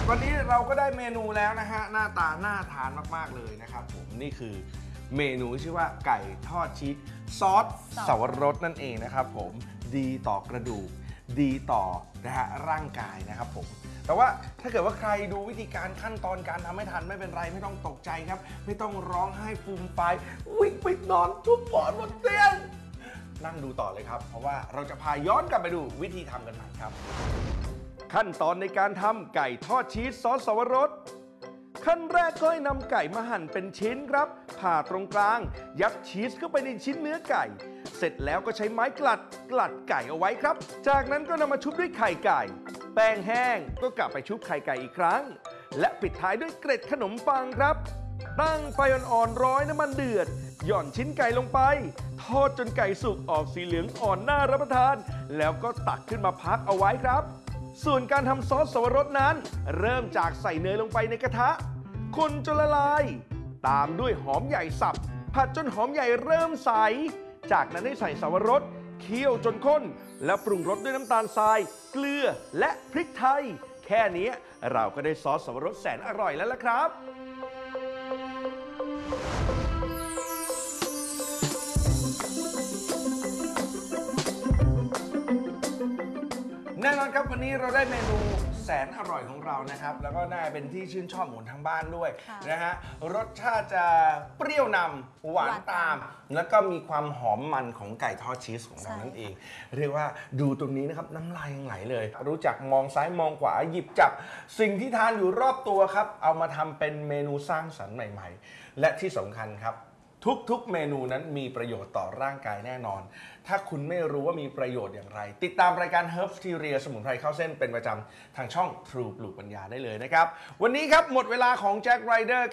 วันนี้เราก็ได้เมนูแล้วนะฮะหน้าตาน่าทานมากๆเลยนะครับผมนี่คือเมนูชื่อว่าไก่ทอดชีสซอสสับปะรดนั่นเองนะครับผมดีต่อกระดูกดีต่อนะฮะร่างกายนะครับผมแต่ว่าถ้าเกิดว่าใครดูวิธีการขั้นตอนการทำไม่ทันไม่เป็นไรไม่ต้องตกใจครับไม่ต้องร้องไห้ฟูมฟายวิ่งไปนอนทุบหมอนบนเตียงนั่งดูต่อเลยครับเพราะว่าเราจะพาย้อนกลับไปดูวิธีทำกันใหม่ครับขั้นตอนในการทำไก่ทอดชีสซอสสับปะรดขั้นแรกก็ให้นำไก่มาหั่นเป็นชิ้นครับผ่าตรงกลางยัดชีสเข้าไปในชิ้นเนื้อไก่เสร็จแล้วก็ใช้ไม้กลัดไก่เอาไว้ครับจากนั้นก็นำมาชุบด้วยไข่ไก่แป้งแห้งก็กลับไปชุบไข่ไก่อีกครั้งและปิดท้ายด้วยเกล็ดขนมปังครับตั้งไฟอ่อนๆร้อยน้ำมันเดือดหย่อนชิ้นไก่ลงไปทอดจนไก่สุกออกสีเหลืองอ่อนน่ารับประทานแล้วก็ตักขึ้นมาพักเอาไว้ครับส่วนการทำซอสสับปะรดนั้นเริ่มจากใส่เนยลงไปในกระทะคนจนละลายตามด้วยหอมใหญ่สับผัดจนหอมใหญ่เริ่มใสจากนั้นให้ใส่สับปะรดเคี่ยวจนข้นแล้วปรุงรสด้วยน้ำตาลทรายเกลือและพริกไทยแค่นี้เราก็ได้ซอสสับปะรดแสนอร่อยแล้วล่ะครับแน่นอนครับวันนี้เราได้เมนูแสนอร่อยของเรานะครับแล้วก็น่าเป็นที่ชื่นชอบของทางบ้านด้วยนะฮะรสชาติจะเปรี้ยวนำหวานตามแล้วก็มีความหอมมันของไก่ทอดชีสของเรานั่นเองเรียกว่าดูตรงนี้นะครับน้ำลายยังไหลเลยรู้จักมองซ้ายมองขวาหยิบจับสิ่งที่ทานอยู่รอบตัวครับเอามาทำเป็นเมนูสร้างสรรค์ใหม่ๆและที่สำคัญครับทุกเมนูนั้นมีประโยชน์ต่อร่างกายแน่นอนถ้าคุณไม่รู้ว่ามีประโยชน์อย่างไรติดตามรายการ Herbsteria สมุนไพรเข้าเส้นเป็นประจำทางช่อง True ปลูกปัญญาได้เลยนะครับวันนี้ครับหมดเวลาของแจ็คไรเดอร์